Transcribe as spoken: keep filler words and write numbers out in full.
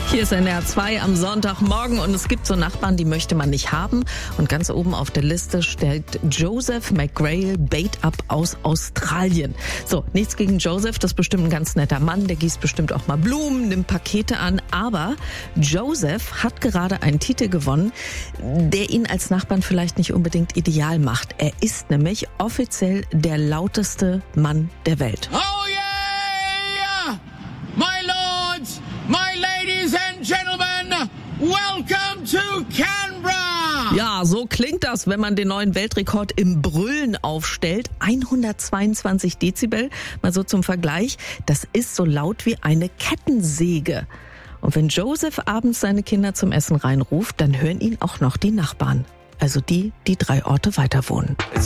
Hier ist N R zwei am Sonntagmorgen und es gibt so Nachbarn, die möchte man nicht haben. Und ganz oben auf der Liste steht Joseph McGrail Bait-Up aus Australien. So, nichts gegen Joseph, das ist bestimmt ein ganz netter Mann, der gießt bestimmt auch mal Blumen, nimmt Pakete an. Aber Joseph hat gerade einen Titel gewonnen, der ihn als Nachbarn vielleicht nicht unbedingt ideal macht. Er ist nämlich offiziell der lauteste Mann der Welt. Oh yeah! My lords, my ladies and gentlemen, welcome to Canberra! Ja, so klingt das, wenn man den neuen Weltrekord im Brüllen aufstellt. hundertzweiundzwanzig Dezibel, mal so zum Vergleich. Das ist so laut wie eine Kettensäge. Und wenn Joseph abends seine Kinder zum Essen reinruft, dann hören ihn auch noch die Nachbarn. Also die, die drei Orte weiter wohnen.